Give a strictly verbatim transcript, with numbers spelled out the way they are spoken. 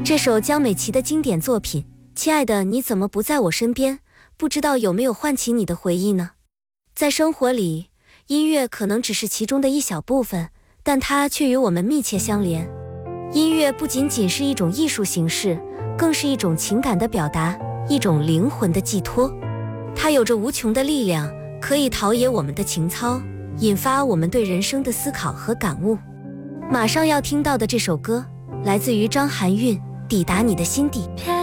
这首江美琪的经典作品《亲爱的你怎么不在我身边》，不知道有没有唤起你的回忆呢？在生活里，音乐可能只是其中的一小部分，但它却与我们密切相连。音乐不仅仅是一种艺术形式，更是一种情感的表达，一种灵魂的寄托。它有着无穷的力量，可以陶冶我们的情操，引发我们对人生的思考和感悟。马上要听到的这首歌，来自于张含韵，《抵达你的心底》。